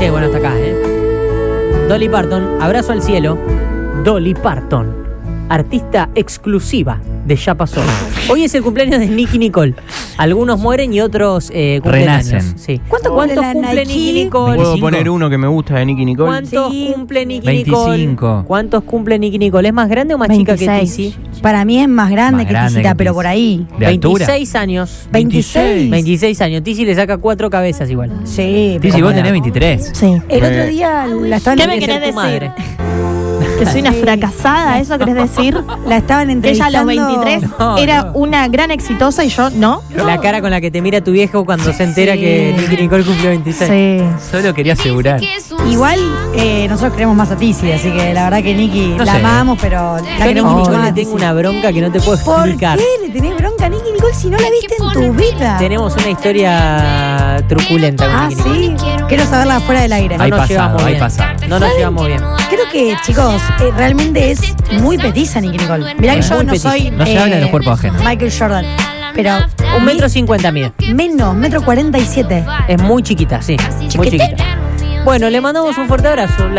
Che, bueno, hasta acá, Dolly Parton, abrazo al cielo. Dolly Parton, artista exclusiva de Ya Pasó. Hoy es el cumpleaños de Nicki Nicole. Algunos mueren y otros cumplen renacen. años. Sí. ¿Cuántos cumple Nicki Nicole? ¿Puedo 25? poner uno que me gusta de Nicki Nicole? ¿Cuántos Sí. cumple Nicki 25. Nicole? ¿Cuántos cumple Nicki Nicole? ¿Es más grande o más chica que 26. Tizzy? Para mí es más grande Más que grande Tizita, que pero Tizzy. por ahí. ¿De altura? 26 años. 26. 26 años. Tizzy le saca 4 cabezas igual. Sí. Sí, si pero vos bueno. tenés 23. Sí. El otro día la estaban, ¿Qué me Tiene que querés ser tu decir? madre. Que soy una fracasada, ¿eso querés decir? la estaban Que ella a entrevistando. los 23 No, era no. una gran exitosa y yo no. La cara con la que te mira tu viejo cuando se entera Sí. que Nicki Nicole cumplió 26. Sí. Solo quería asegurar. Igual nosotros queremos más a Tizzy, así que la verdad que Nicki No la sé. amamos, pero la Yo a Nicki queremos mucho Nicole más. le tengo una bronca que no te puedo ¿Por explicar. qué le tenés bronca a Nicki Nicole si no la viste en tu vida? Tenemos una historia truculenta con Ah, Nicki Nicole. sí. Quiero saberla fuera del aire. No Hay nos pasado, llevamos hay bien. pasado. No nos llevamos bien. Creo que, chicos, realmente es muy petiza Nicki Nicole. Mirá que yo Muy no petiza. soy No se habla de los cuerpos ajenos. Michael Jordan, pero 1,50 m mide. menos, 1,47 m. Es muy chiquita, sí. Muy chiquita. Bueno, le mandamos un fuerte abrazo.